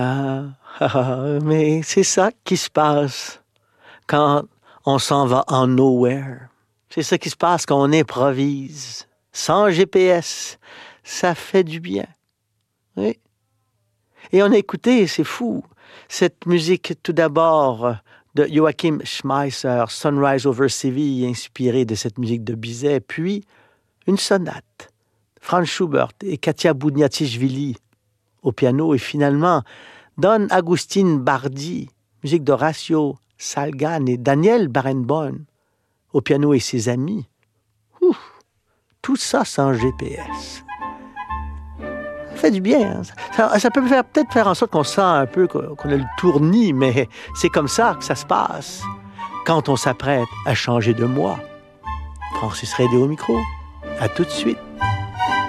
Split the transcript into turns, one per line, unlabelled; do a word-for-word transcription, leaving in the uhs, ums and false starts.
Ah, ah, mais c'est ça qui se passe quand on s'en va en nowhere. C'est ça qui se passe quand on improvise, sans G P S. Ça fait du bien. Oui. Et on a écouté, c'est fou, cette musique tout d'abord de Joachim Schmeisser, Sunrise over Séville, inspirée de cette musique de Bizet, puis une sonate, Franz Schubert et Katia Bouniatichvili au piano, et finalement Don Agustin Bardi, musique d'Horacio Salgan et Daniel Barenboim au piano et ses amis. Ouf, tout ça sans G P S. Ça fait du bien. Hein? Ça, ça peut faire, peut-être faire en sorte qu'on sent un peu qu'on a le tournis, mais c'est comme ça que ça se passe quand on s'apprête à changer de moi. Francis Redé au micro. À tout de suite.